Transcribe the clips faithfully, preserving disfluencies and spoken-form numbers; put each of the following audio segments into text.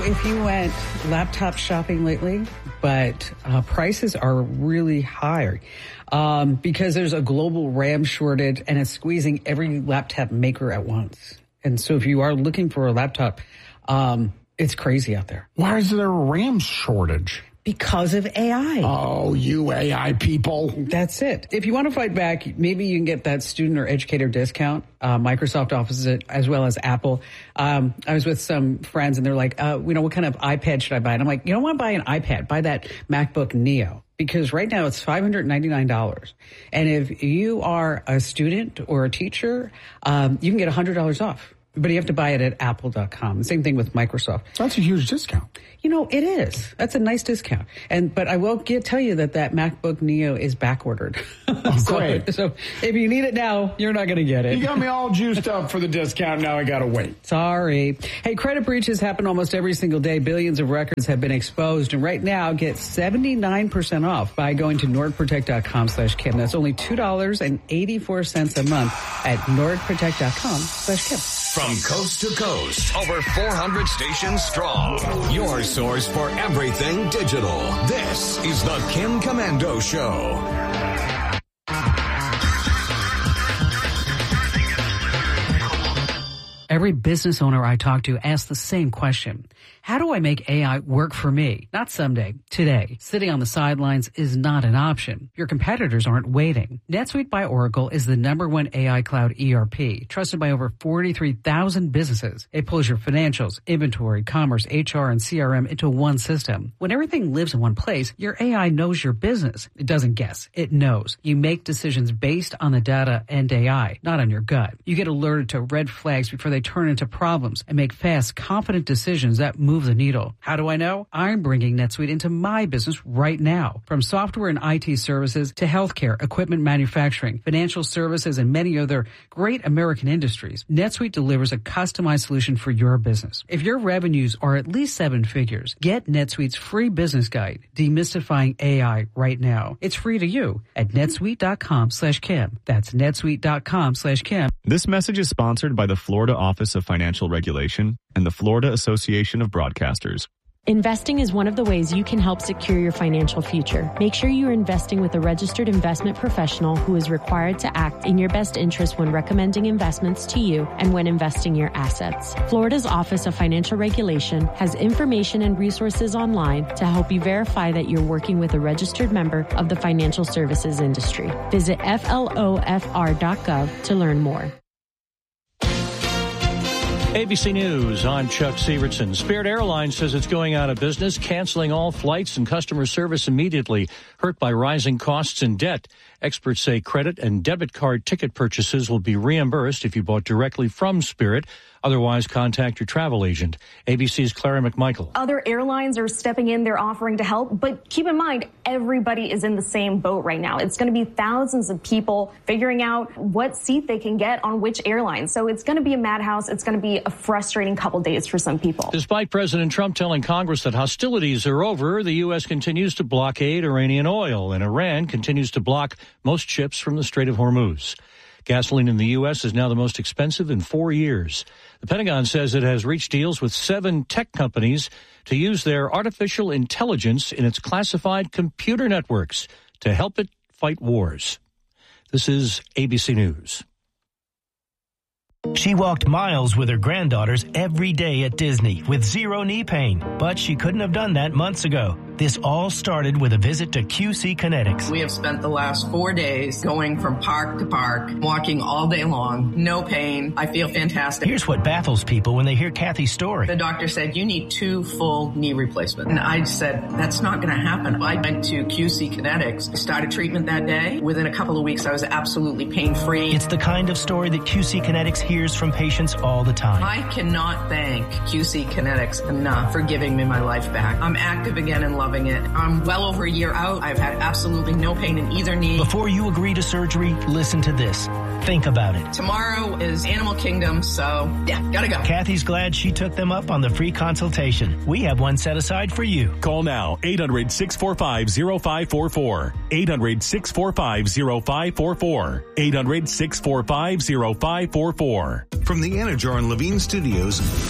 if you went laptop shopping lately, but uh, prices are really high um, because there's a global RAM shortage and it's squeezing every laptop maker at once. And so if you are looking for a laptop, um, it's crazy out there. Why is there a RAM shortage? Because of A I. Oh, you A I people. That's it. If you want to fight back, maybe you can get that student or educator discount. Uh, Microsoft offers it as well as Apple. Um, I was with some friends and they're like, uh, you know, what kind of iPad should I buy? And I'm like, you don't want to buy an iPad. Buy that MacBook Neo. Because right now it's five hundred ninety-nine dollars. And if you are a student or a teacher, um, you can get one hundred dollars off. But you have to buy it at apple dot com. Same thing with Microsoft. That's a huge discount. You know, it is. That's a nice discount. And but I will get, tell you that that MacBook Neo is back ordered. Oh, so, great. So if you need it now, you're not going to get it. You got me all juiced up for the discount. Now I got to wait. Sorry. Hey, credit breaches happen almost every single day. Billions of records have been exposed. And right now, get seventy-nine percent off by going to nordprotect dot com slash Kim. That's only two dollars and eighty-four cents a month at nordprotect dot com slash Kim. From coast to coast, over four hundred stations strong. Your source for everything digital. This is the Kim Komando Show. Every business owner I talk to asks the same question. How do I make A I work for me? Not someday, today. Sitting on the sidelines is not an option. Your competitors aren't waiting. NetSuite by Oracle is the number one A I cloud E R P, trusted by over forty-three thousand businesses. It pulls your financials, inventory, commerce, H R, and C R M into one system. When everything lives in one place, your A I knows your business. It doesn't guess. It knows. You make decisions based on the data and A I, not on your gut. You get alerted to red flags before they turn into problems and make fast, confident decisions that move the needle. How do I know? I'm bringing NetSuite into my business right now. From software and I T services to healthcare, equipment manufacturing, financial services, and many other great American industries, NetSuite delivers a customized solution for your business. If your revenues are at least seven figures, get NetSuite's free business guide, Demystifying A I, right now. It's free to you at netsuite dot com slash Kim. That's netsuite dot com slash Kim. This message is sponsored by the Florida Office of Financial Regulation and the Florida Association of Broadcasters. Investing is one of the ways you can help secure your financial future. Make sure you are investing with a registered investment professional who is required to act in your best interest when recommending investments to you and when investing your assets. Florida's Office of Financial Regulation has information and resources online to help you verify that you're working with a registered member of the financial services industry. Visit F L O F R dot gov to learn more. A B C News, I'm Chuck Severson. Spirit Airlines says it's going out of business, canceling all flights and customer service immediately, hurt by rising costs and debt. Experts say credit and debit card ticket purchases will be reimbursed if you bought directly from Spirit. Otherwise, contact your travel agent. A B C's Clara McMichael. Other airlines are stepping in. They're offering to help. But keep in mind, everybody is in the same boat right now. It's going to be thousands of people figuring out what seat they can get on which airline. So it's going to be a madhouse. It's going to be a frustrating couple days for some people. Despite President Trump telling Congress that hostilities are over, the U S continues to blockade Iranian oil, and Iran continues to block most ships from the Strait of Hormuz. Gasoline in the U S is now the most expensive in four years. The Pentagon says it has reached deals with seven tech companies to use their artificial intelligence in its classified computer networks to help it fight wars. This is A B C News. She walked miles with her granddaughters every day at Disney with zero knee pain, but she couldn't have done that months ago. This all started with a visit to Q C Kinetics. We have spent the last four days going from park to park, walking all day long, no pain. I feel fantastic. Here's what baffles people when they hear Kathy's story. The doctor said, you need two full knee replacements. And I said, that's not going to happen. I went to Q C Kinetics, started treatment that day. Within a couple of weeks, I was absolutely pain-free. It's the kind of story that Q C Kinetics hears from patients all the time. I cannot thank Q C Kinetics enough for giving me my life back. I'm active again and loving it. I'm well over a year out. I've had absolutely no pain in either knee. Before you agree to surgery, listen to this. Think about it. Tomorrow is Animal Kingdom, so yeah, gotta go. Kathy's glad she took them up on the free consultation. We have one set aside for you. Call now, eight hundred, six four five, zero five four four. eight hundred, six four five, zero five four four. eight hundred, six four five, zero five four four. From the Anajar and Levine Studios,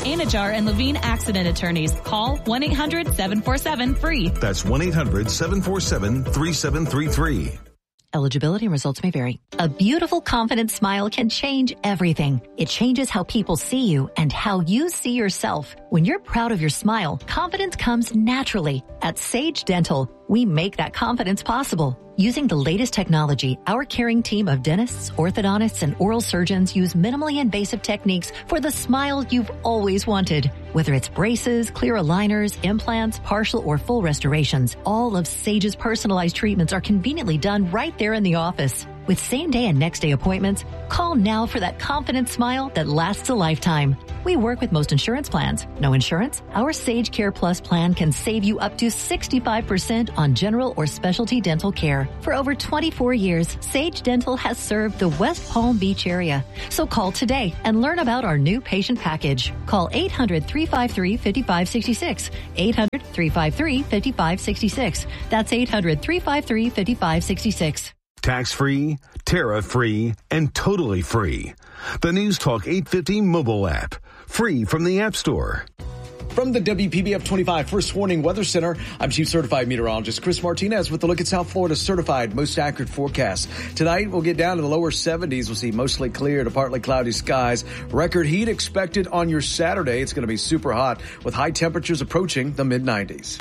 Anajar and Levine Accident Attorneys. Call one eight hundred seven four seven free. That's one eight hundred seven four seven three seven three three. Eligibility and results may vary. A beautiful, confident smile can change everything. It changes how people see you and how you see yourself. When you're proud of your smile, confidence comes naturally. At Sage Dental, we make that confidence possible. Using the latest technology, our caring team of dentists, orthodontists, and oral surgeons use minimally invasive techniques for the smile you've always wanted. Whether it's braces, clear aligners, implants, partial or full restorations, all of Sage's personalized treatments are conveniently done right there in the office. With same-day and next-day appointments, call now for that confident smile that lasts a lifetime. We work with most insurance plans. No insurance? Our Sage Care Plus plan can save you up to sixty-five percent on general or specialty dental care. For over twenty-four years, Sage Dental has served the West Palm Beach area. So call today and learn about our new patient package. Call eight hundred three five three five five six six. eight hundred three five three five five six six. That's eight hundred three five three five five six six. Tax-free, tariff-free, and totally free. The News Talk eight fifty mobile app. Free from the App Store. From the W P B F twenty-five First Warning Weather Center, I'm Chief Certified Meteorologist Chris Martinez with a look at South Florida's certified most accurate forecast. Tonight, we'll get down to the lower seventies. We'll see mostly clear to partly cloudy skies. Record heat expected on your Saturday. It's going to be super hot with high temperatures approaching the mid nineties.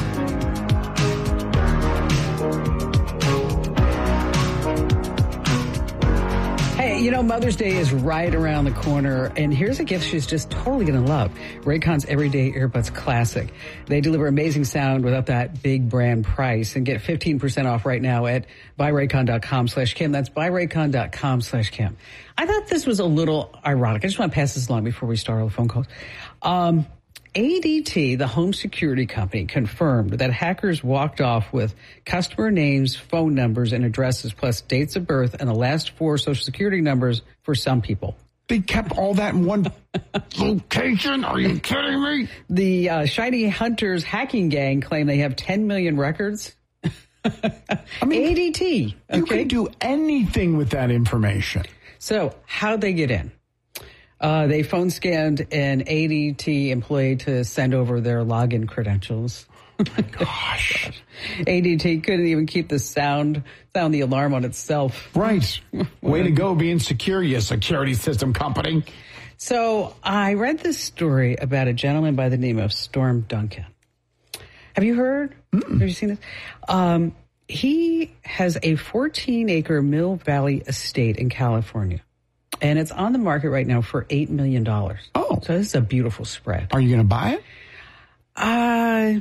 You know, Mother's Day is right around the corner, and here's a gift she's just totally going to love. Raycon's Everyday Earbuds Classic. They deliver amazing sound without that big brand price, and get fifteen percent off right now at buyraycon.com slash Kim. That's buyraycon.com slash Kim. I thought this was a little ironic. I just want to pass this along before we start all the phone calls. Um, A D T, the home security company, confirmed that hackers walked off with customer names, phone numbers, and addresses, plus dates of birth and the last four social security numbers for some people. They kept all that in one location? Are you kidding me? The uh, Shiny Hunters hacking gang claim they have ten million records. I mean, A D T. Okay? You can do anything with that information. So how'd they get in? Uh, they phone scanned an A D T employee to send over their login credentials. Oh my gosh. A D T couldn't even keep the sound, sound the alarm on itself. Right. Way to go being secure, you security system company. So I read this story about a gentleman by the name of Storm Duncan. Have you heard? Mm-mm. Have you seen this? Um, he has a fourteen acre Mill Valley estate in California. And it's on the market right now for eight million dollars. Oh. So this is a beautiful spread. Are you going to buy it? Uh,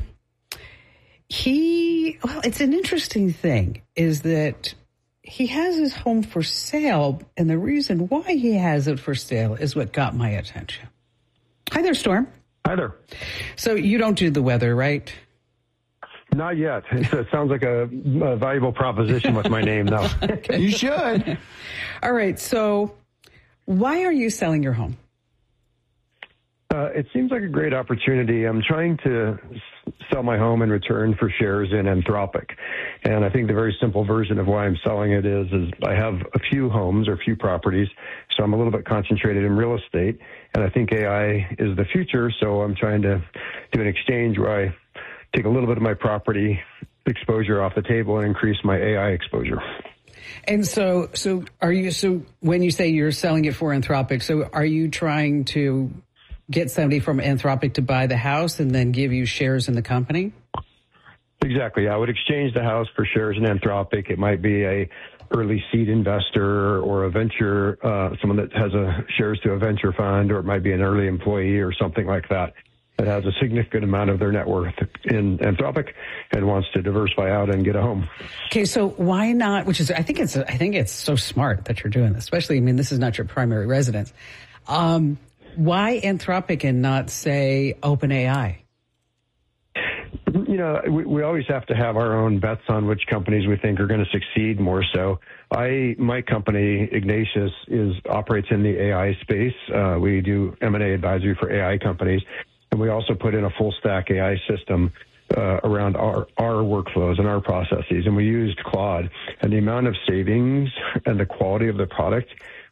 he, well, it's an interesting thing is that he has his home for sale. And the reason why he has it for sale is what got my attention. Hi there, Storm. Hi there. So you don't do the weather, right? Not yet. It sounds like a, a valuable proposition with my name, though. You should. All right. So why are you selling your home? Uh, it seems like a great opportunity. I'm trying to sell my home in return for shares in Anthropic. And I think the very simple version of why I'm selling it is, is I have a few homes or a few properties, so I'm a little bit concentrated in real estate. And I think A I is the future, so I'm trying to do an exchange where I take a little bit of my property exposure off the table and increase my A I exposure. And so, so are you, so when you say you're selling it for Anthropic, so are you trying to get somebody from Anthropic to buy the house and then give you shares in the company? Exactly. I would exchange the house for shares in Anthropic. It might be a early seed investor or a venture, uh, someone that has a shares to a venture fund, or it might be an early employee or something like that that has a significant amount of their net worth in Anthropic and wants to diversify out and get a home. Okay, so why not, which is, I think it's, I think it's so smart that you're doing this, especially, I mean, this is not your primary residence. Um, why Anthropic and not, say, OpenAI? You know, we, we always have to have our own bets on which companies we think are going to succeed more so. I, my company, Ignatius, is operates in the A I space. Uh, we do M and A advisory for A I companies. And we also put in a full stack A I system uh, around our, our workflows and our processes. And we used Claude. And the amount of savings and the quality of the product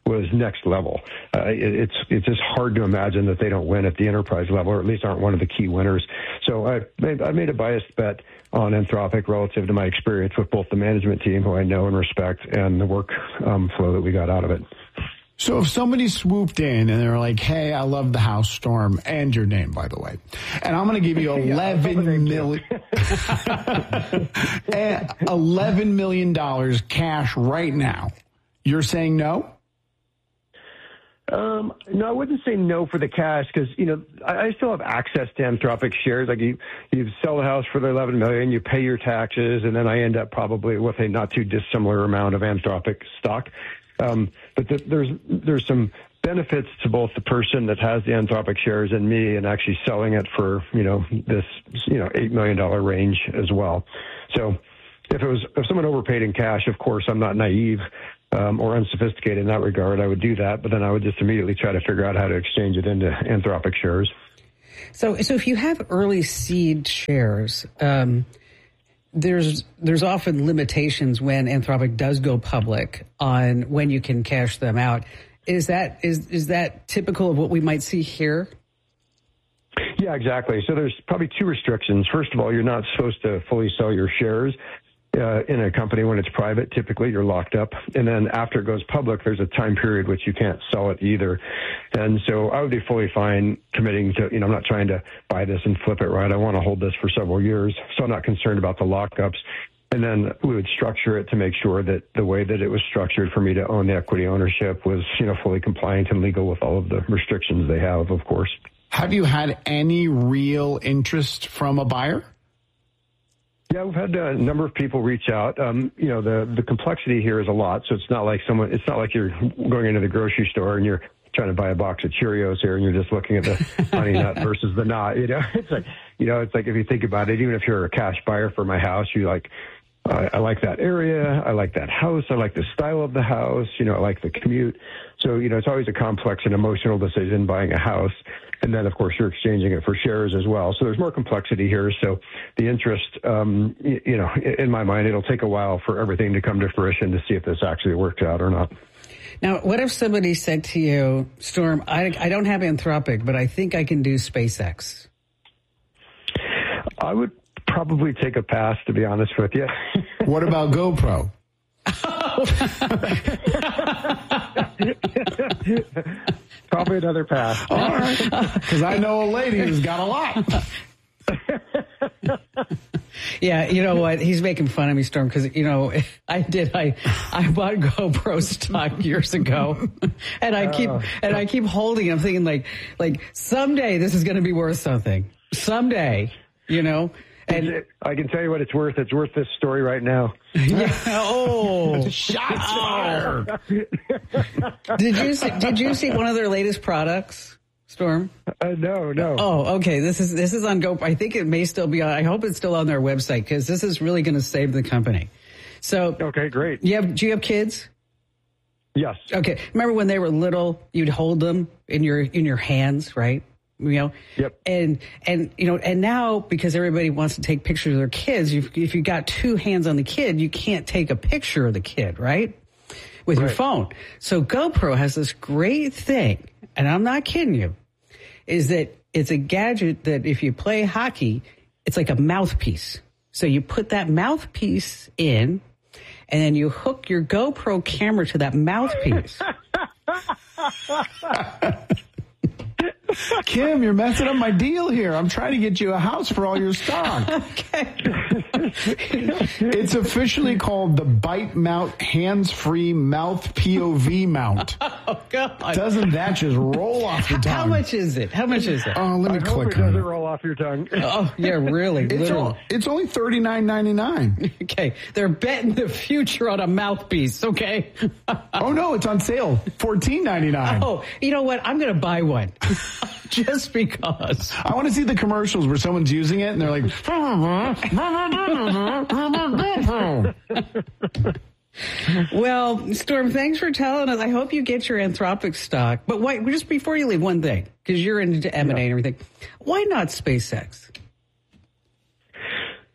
was next level. Uh, it, it's it's just hard to imagine that they don't win at the enterprise level, or at least aren't one of the key winners. So I made, I made a biased bet on Anthropic relative to my experience with both the management team, who I know and respect, and the work um, flow that we got out of it. So if somebody swooped in and they're like, hey, I love the house, Storm, and your name, by the way, and I'm going to give you eleven million, eleven million dollars cash right now, you're saying no? Um, no, I wouldn't say no for the cash because, you know, I, I still have access to Anthropic shares. Like you, you sell the house for the eleven million, you pay your taxes, and then I end up probably with a not too dissimilar amount of Anthropic stock. Um, but th- there's, there's some benefits to both the person that has the Anthropic shares and me, and actually selling it for, you know, this, you know, eight million dollars range as well. So if it was, if someone overpaid in cash, of course, I'm not naive. Um, or unsophisticated in that regard, I would do that, but then I would just immediately try to figure out how to exchange it into Anthropic shares. So, so if you have early seed shares, um, there's there's often limitations when Anthropic does go public on when you can cash them out. Is that is is that typical of what we might see here? Yeah, exactly. So there's probably two restrictions. First of all, you're not supposed to fully sell your shares Uh, in a company when it's private. Typically you're locked up, and then after it goes public there's a time period which you can't sell it either. And so I would be fully fine committing to, you know, I'm not trying to buy this and flip it, right? I want to hold this for several years, so I'm not concerned about the lockups. And then we would structure it to make sure that the way that it was structured for me to own the equity ownership was, you know, fully compliant and legal with all of the restrictions they have, of course. Have you had any real interest from a buyer? Yeah, we've had a number of people reach out. Um, you know, the the complexity here is a lot, so it's not like someone. It's not like you're going into the grocery store and you're trying to buy a box of Cheerios here and you're just looking at the honey nut versus the nut. You know, it's like, you know, it's like if you think about it, even if you're a cash buyer for my house, you like, uh, I like that area, I like that house, I like the style of the house, you know, I like the commute. So, you know, it's always a complex and emotional decision buying a house. And then, of course, you're exchanging it for shares as well. So there's more complexity here. So the interest, um, you, you know, in my mind, it'll take a while for everything to come to fruition to see if this actually works out or not. Now, what if somebody said to you, Storm, I, I don't have Anthropic, but I think I can do SpaceX? I would probably take a pass, to be honest with you. What about GoPro? Probably another pass. All right. Because I know a lady who's got a lot. Yeah, you know what? He's making fun of me, Storm, because, you know, I did. I I bought GoPro stock years ago, and I keep oh. and I keep holding it. I'm thinking like like someday this is going to be worth something. Someday, you know. And I can tell you what it's worth. It's worth this story right now. Yeah. Oh, shots fired! Did you see, did you see one of their latest products, Storm? Uh, no, no. Oh, okay. This is this is on GoPro. I think it may still be on. I hope it's still on their website because this is really going to save the company. So, okay, great. You have, do you have kids? Yes. Okay. Remember when they were little, you'd hold them in your in your hands, right? You know, yep. And, and, you know, and now because everybody wants to take pictures of their kids, if, if you got two hands on the kid, you can't take a picture of the kid, right? With right. your phone. So GoPro has this great thing, and I'm not kidding you, is that it's a gadget that if you play hockey, it's like a mouthpiece. So you put that mouthpiece in, and then you hook your GoPro camera to that mouthpiece. Kim, you're messing up my deal here. I'm trying to get you a house for all your stock. Okay. It's officially called the Bite Mount Hands-Free Mouth P O V Mount. Oh, God. Doesn't that just roll off your tongue? How much is it? How much is it? Oh, let me I click hope it on doesn't it. roll off your tongue. Oh, yeah, really. It's, all, it's only thirty-nine ninety-nine. Okay. They're betting the future on a mouthpiece, okay? Oh, no, it's on sale. fourteen ninety-nine. Oh, you know what? I'm going to buy one. Just because. I want to see the commercials where someone's using it and they're like, well, Storm, thanks for telling us. I hope you get your Anthropic stock. But why, just before you leave, one thing, because you're into M and A yeah. and everything. Why not SpaceX? Well,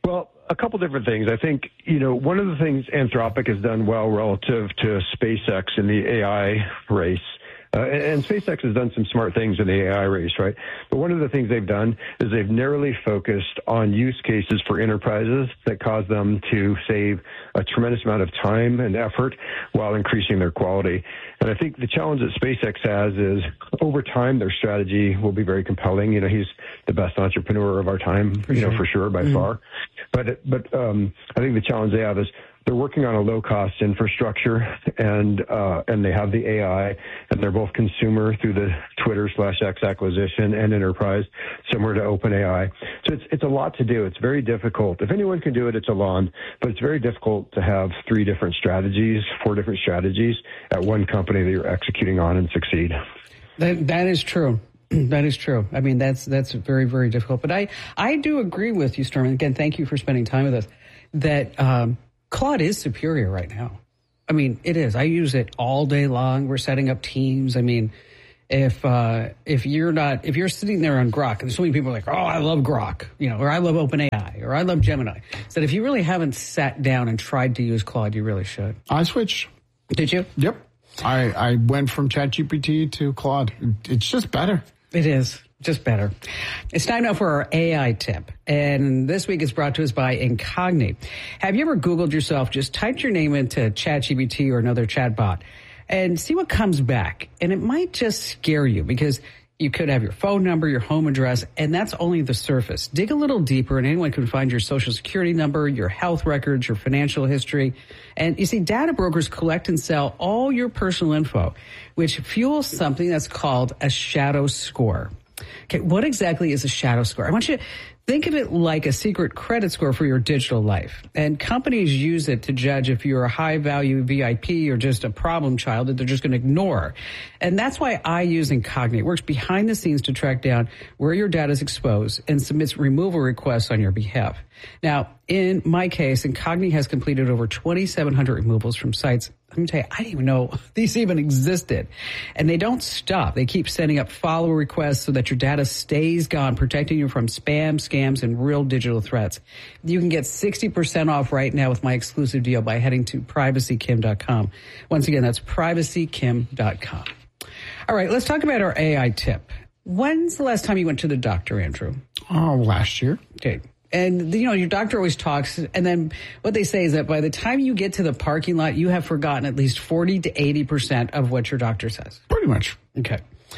a couple different things. I think, you know, one of the things Anthropic has done well relative to SpaceX in the A I race. Uh, and, and SpaceX has done some smart things in the A I race, right? But one of the things they've done is they've narrowly focused on use cases for enterprises that cause them to save a tremendous amount of time and effort while increasing their quality. And I think the challenge that SpaceX has is over time, their strategy will be very compelling. You know, he's the best entrepreneur of our time, for you sure. know, for sure, by mm-hmm. far. But, but um, I think the challenge they have is they're working on a low-cost infrastructure, and uh, and they have the A I, and they're both consumer through the Twitter slash X acquisition and enterprise, similar to OpenAI. So it's it's a lot to do. It's very difficult. If anyone can do it, it's Elon, but it's very difficult to have three different strategies, four different strategies at one company that you're executing on and succeed. That that is true. That is true. I mean, that's that's very, very difficult. But I, I do agree with you, Storm. And again, thank you for spending time with us, that um, Claude is superior right now. I mean, it is. I use it all day long. We're setting up teams. I mean, if uh, if you're not, if you're sitting there on Grok, and there's so many people like, oh, I love Grok, you know, or I love OpenAI, or I love Gemini. So if you really haven't sat down and tried to use Claude, you really should. I switched. Did you? Yep. I, I went from ChatGPT to Claude. It's just better. It is. Just better. It's time now for our A I tip. And this week is brought to us by Incogni. Have you ever Googled yourself, just typed your name into ChatGPT or another chatbot and see what comes back? And it might just scare you because you could have your phone number, your home address, and that's only the surface. Dig a little deeper and anyone can find your social security number, your health records, your financial history. And you see, data brokers collect and sell all your personal info, which fuels something that's called a shadow score. Okay, what exactly is a shadow score? I want you to think of it like a secret credit score for your digital life. And companies use it to judge if you're a high-value V I P or just a problem child that they're just going to ignore. And that's why I use Incogni. It works behind the scenes to track down where your data is exposed and submits removal requests on your behalf. Now, in my case, Incogni has completed over twenty-seven hundred removals from sites. Let me tell you, I didn't even know these even existed. And they don't stop. They keep sending up follow requests so that your data stays gone, protecting you from spam, scams, and real digital threats. You can get sixty percent off right now with my exclusive deal by heading to privacy kim dot com. Once again, that's privacy kim dot com. All right, let's talk about our A I tip. When's the last time you went to the doctor, Andrew? Oh, last year. Okay. And, you know, your doctor always talks, and then what they say is that by the time you get to the parking lot, you have forgotten at least forty to eighty percent of what your doctor says. Pretty much. Okay.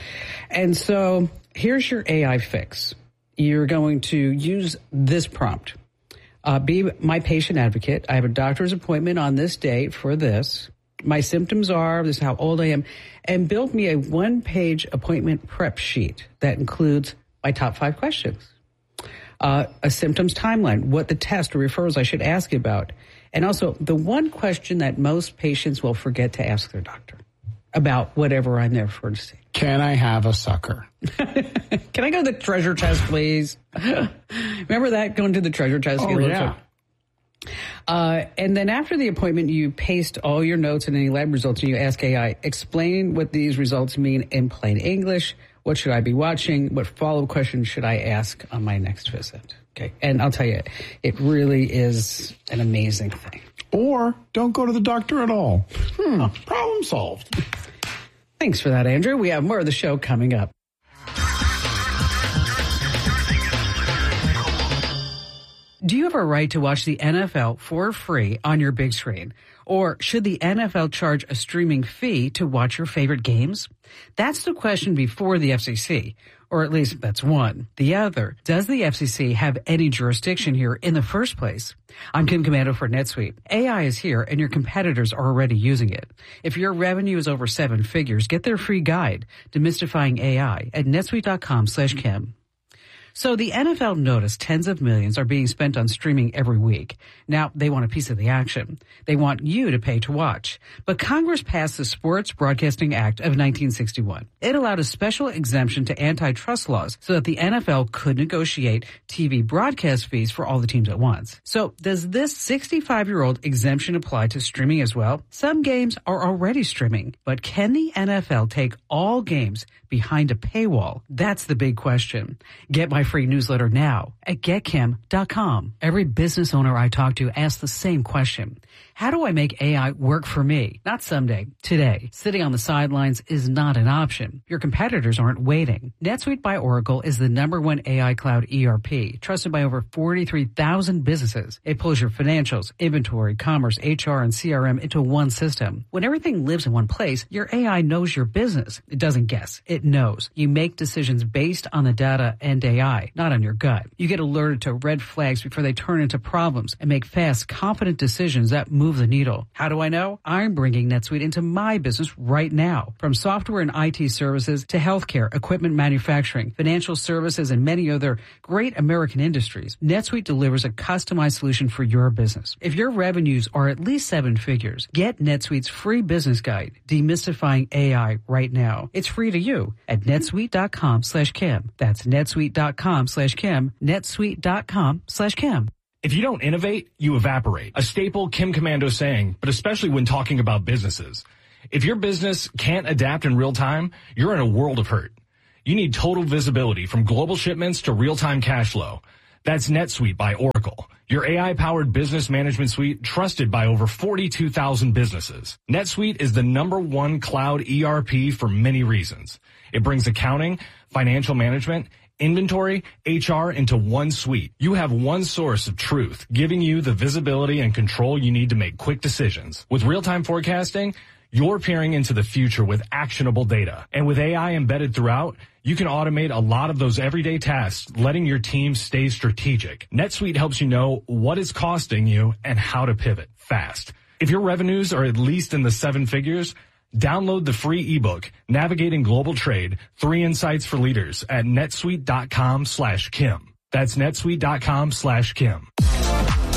And so here's your A I fix. You're going to use this prompt. Uh, be my patient advocate. I have a doctor's appointment on this date for this. My symptoms are, this is how old I am, and build me a one-page appointment prep sheet that includes my top five questions. Uh, a symptoms timeline, what the test or referrals I should ask about. And also the one question that most patients will forget to ask their doctor about whatever I'm there for to see. Can I have a sucker? Can I go to the treasure chest, please? Remember that, going to the treasure chest? Oh, yeah. Uh, and then after the appointment, you paste all your notes and any lab results, and you ask A I, explain what these results mean in plain English. What should I be watching? What follow-up questions should I ask on my next visit? Okay. And I'll tell you, it really is an amazing thing. Or don't go to the doctor at all. Hmm, oh. Problem solved. Thanks for that, Andrew. We have more of the show coming up. Do you have a right to watch the N F L for free on your big screen? Or should the N F L charge a streaming fee to watch your favorite games? That's the question before the F C C, or at least that's one. The other, does the F C C have any jurisdiction here in the first place? I'm Kim Komando for NetSuite. A I is here and your competitors are already using it. If your revenue is over seven figures, get their free guide, Demystifying A I, at netsuite.com slash Kim. So the N F L noticed tens of millions are being spent on streaming every week. Now they want a piece of the action. They want you to pay to watch. But Congress passed the Sports Broadcasting Act of nineteen sixty-one. It allowed a special exemption to antitrust laws so that the N F L could negotiate T V broadcast fees for all the teams at once. So does this sixty-five-year-old exemption apply to streaming as well? Some games are already streaming, but can the N F L take all games behind a paywall? That's the big question. Get my my free newsletter now at get kim dot com. Every business owner I talk to asks the same question. How do I make A I work for me? Not someday, today. Sitting on the sidelines is not an option. Your competitors aren't waiting. NetSuite by Oracle is the number one A I cloud E R P, trusted by over forty-three thousand businesses. It pulls your financials, inventory, commerce, H R, and C R M into one system. When everything lives in one place, your A I knows your business. It doesn't guess. It knows. You make decisions based on the data and A I, not on your gut. You get alerted to red flags before they turn into problems and make fast, confident decisions that move the needle. How do I know? I'm bringing NetSuite into my business right now. From software and I T services to healthcare, equipment manufacturing, financial services, and many other great American industries, NetSuite delivers a customized solution for your business. If your revenues are at least seven figures, get NetSuite's free business guide, Demystifying A I, right now. It's free to you at netsuite.com slash Kim. That's netsuite.com slash Kim, netsuite.com slash Kim. If you don't innovate, you evaporate. A staple Kim Komando saying, but especially when talking about businesses. If your business can't adapt in real time, you're in a world of hurt. You need total visibility from global shipments to real-time cash flow. That's NetSuite by Oracle, your A I-powered business management suite trusted by over forty-two thousand businesses. NetSuite is the number one cloud E R P for many reasons. It brings accounting, financial management, inventory, H R into one suite. You have one source of truth, giving you the visibility and control you need to make quick decisions. With real-time forecasting, you're peering into the future with actionable data. And with A I embedded throughout, you can automate a lot of those everyday tasks, letting your team stay strategic. NetSuite helps you know what is costing you and how to pivot fast. If your revenues are at least in the seven figures, download the free ebook, Navigating Global Trade, Three Insights for Leaders at netsuite.com slash Kim. That's netsuite.com slash Kim.